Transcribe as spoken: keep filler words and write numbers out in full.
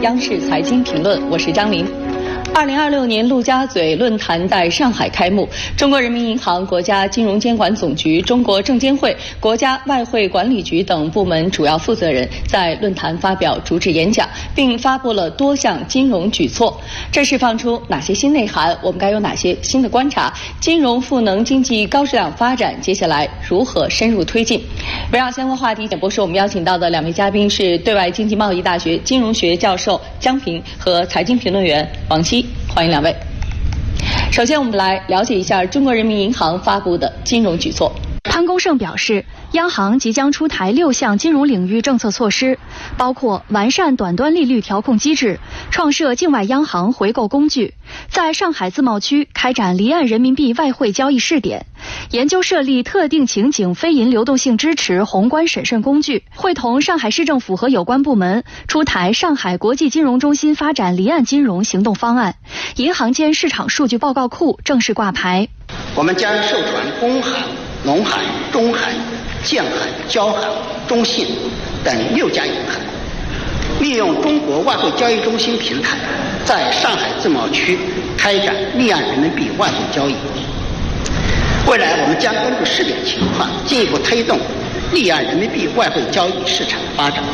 央视财经评论，我是张琳。二零二六年陆家嘴论坛在上海开幕，中国人民银行、国家金融监管总局、中国证监会、国家外汇管理局等部门主要负责人在论坛发表主旨演讲，并发布了多项金融举措。这释放出哪些新内涵？我们该有哪些新的观察？金融赋能经济高质量发展，接下来如何深入推进？围绕相关话题，简播室我们邀请到的两位嘉宾是对外经济贸易大学金融学教授江平和财经评论员王希。欢迎两位。首先，我们来了解一下中国人民银行发布的金融举措。 潘功胜表示，央行即将出台六项金融领域政策措施，包括完善短端利率调控机制，创设境外央行回购工具，在上海自贸区开展离岸人民币外汇交易试点，研究设立特定情景非银流动性支持宏观审慎工具，会同上海市政府和有关部门出台上海国际金融中心发展离岸金融行动方案，银行间市场数据报告库正式挂牌。 我们将授权工行、农行、中行、建行、交行、中信等六家银行，利用中国外汇交易中心平台，在上海自贸区开展离岸人民币外汇交易。未来，我们将根据试点情况，进一步推动离岸人民币外汇交易市场发展。